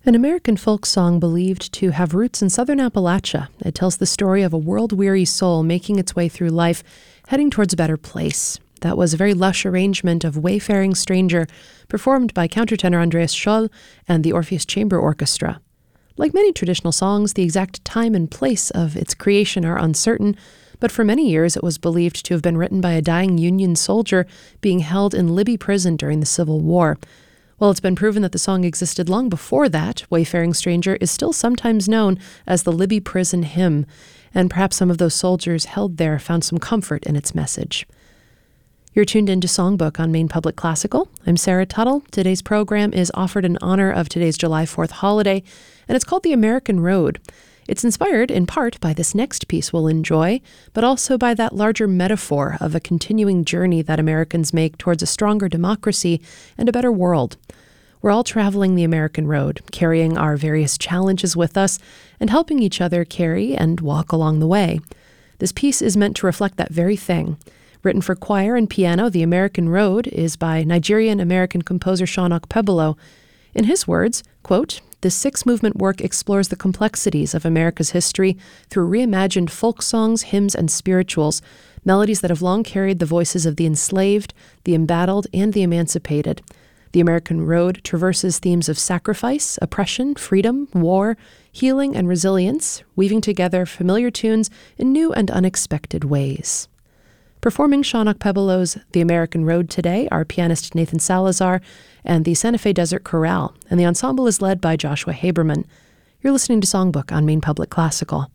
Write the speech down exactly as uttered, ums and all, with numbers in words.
An American folk song believed to have roots in southern Appalachia. It tells the story of a world-weary soul making its way through life, heading towards a better place. That was a very lush arrangement of Wayfaring Stranger, performed by countertenor Andreas Scholl and the Orpheus Chamber Orchestra. Like many traditional songs, the exact time and place of its creation are uncertain, but for many years it was believed to have been written by a dying Union soldier being held in Libby Prison during the Civil War. While it's been proven that the song existed long before that, Wayfaring Stranger is still sometimes known as the Libby Prison Hymn, and perhaps some of those soldiers held there found some comfort in its message. You're tuned into Songbook on Maine Public Classical. I'm Sarah Tuttle. Today's program is offered in honor of today's July fourth holiday, and it's called The American Road. It's inspired in part by this next piece we'll enjoy, but also by that larger metaphor of a continuing journey that Americans make towards a stronger democracy and a better world. We're all traveling the American road, carrying our various challenges with us and helping each other carry and walk along the way. This piece is meant to reflect that very thing. Written for choir and piano, The American Road is by Nigerian-American composer Sean Okpebolo. In his words, quote, "This six-movement work explores the complexities of America's history through reimagined folk songs, hymns, and spirituals, melodies that have long carried the voices of the enslaved, the embattled, and the emancipated. The American Road traverses themes of sacrifice, oppression, freedom, war, healing, and resilience, weaving together familiar tunes in new and unexpected ways." Performing Sean Okpebolo's The American Road today are pianist Nathan Salazar and the Santa Fe Desert Chorale, and the ensemble is led by Joshua Haberman. You're listening to Songbook on Maine Public Classical.